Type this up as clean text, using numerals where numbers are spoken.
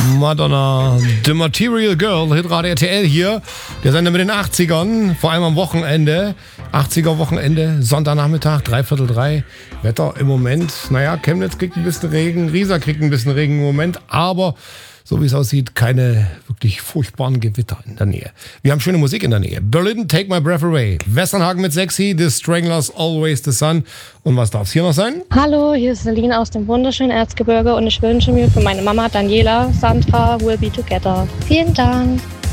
Madonna, The Material Girl, Hitradio RTL hier. Der Sender mit den 80ern, vor allem am Wochenende. 80er-Wochenende, Sonntagnachmittag, 2:45. Wetter im Moment, naja, Chemnitz kriegt ein bisschen Regen, Riesa kriegt ein bisschen Regen im Moment, aber so wie es aussieht, keine wirklich furchtbaren Gewitter in der Nähe. Wir haben schöne Musik in der Nähe. Berlin, Take My Breath Away. Westernhagen mit Sexy, The Stranglers, Always the Sun. Und was darf es hier noch sein? Hallo, hier ist Celine aus dem wunderschönen Erzgebirge und ich wünsche mir für meine Mama Daniela, Sandra, We'll Be Together. Vielen Dank.